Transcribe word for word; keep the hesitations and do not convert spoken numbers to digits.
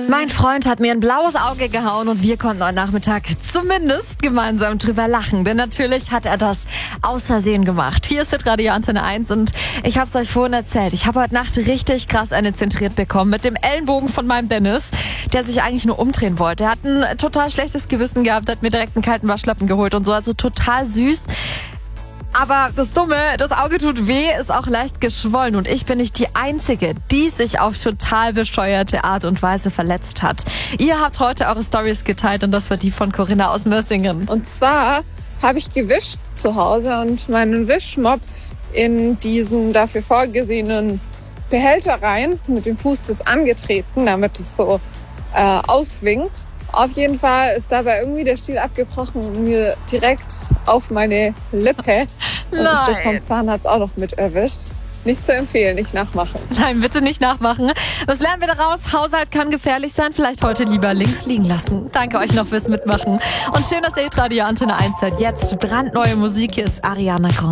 Mein Freund hat mir ein blaues Auge gehauen und wir konnten heute Nachmittag zumindest gemeinsam drüber lachen. Denn natürlich hat er das aus Versehen gemacht. Hier ist Radio Antenne eins und ich habe es euch vorhin erzählt. Ich habe heute Nacht richtig krass eine zentriert bekommen mit dem Ellenbogen von meinem Dennis, der sich eigentlich nur umdrehen wollte. Er hat ein total schlechtes Gewissen gehabt, hat mir direkt einen kalten Waschlappen geholt und so. Also total süß. Aber das Dumme, das Auge tut weh, ist auch leicht geschwollen und ich bin nicht die Einzige, die sich auf total bescheuerte Art und Weise verletzt hat. Ihr habt heute eure Stories geteilt und das war die von Corinna aus Mössingen. Und zwar habe ich gewischt zu Hause und meinen Wischmopp in diesen dafür vorgesehenen Behälter rein, mit dem Fuß das angetreten, damit es so äh, auswinkt. Auf jeden Fall ist dabei irgendwie der Stiel abgebrochen und mir direkt auf meine Lippe. Und ich das vom Zahnarzt auch noch mit erwischt. Nicht zu empfehlen, nicht nachmachen. Nein, bitte nicht nachmachen. Was lernen wir daraus? Haushalt kann gefährlich sein. Vielleicht heute lieber links liegen lassen. Danke euch noch fürs Mitmachen. Und schön, dass ihr Radio Antenne eins hört. Jetzt brandneue Musik. Hier ist Ariana Grande.